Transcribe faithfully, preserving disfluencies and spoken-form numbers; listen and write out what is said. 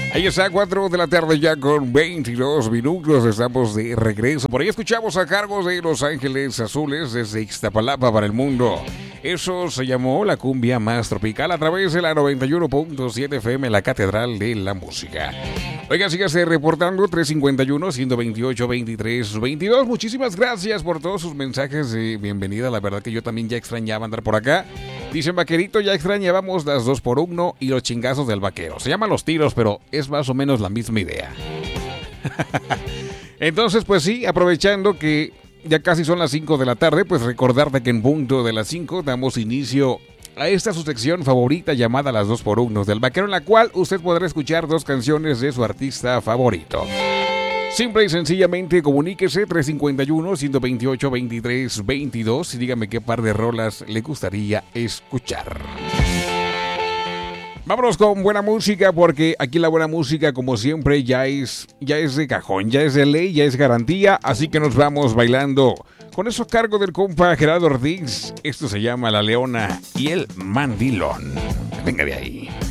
Ahí está, cuatro de la tarde ya con veintidós minutos, estamos de regreso. Por ahí escuchamos a cargo de Los Ángeles Azules desde Ixtapalapa para el mundo. Eso se llamó la cumbia más tropical a través de la noventa y uno punto siete F M, la Catedral de la Música. Oiga, sígase reportando tres cincuenta y uno, ciento veintiocho, veintitrés, veintidós. Muchísimas gracias por todos sus mensajes de bienvenida. La verdad que yo también ya extrañaba andar por acá. Dicen, vaquerito, ya extrañábamos las dos por uno y los chingazos del vaquero. Se llaman los tiros, pero es más o menos la misma idea. Entonces, pues sí, aprovechando que ya casi son las cinco de la tarde, pues recordarte que en punto de las cinco damos inicio a esta su sección favorita llamada Las dos por uno del vaquero, en la cual usted podrá escuchar dos canciones de su artista favorito. Simple y sencillamente comuníquese tres cincuenta y uno, ciento veintiocho, veintitrés, veintidós y dígame qué par de rolas le gustaría escuchar. Vámonos con buena música, porque aquí la buena música, como siempre, ya es, ya es de cajón, ya es de ley, ya es garantía, así que nos vamos bailando con eso a cargo del compa Gerardo Ortiz. Esto se llama La Leona y el Mandilón. Venga de ahí.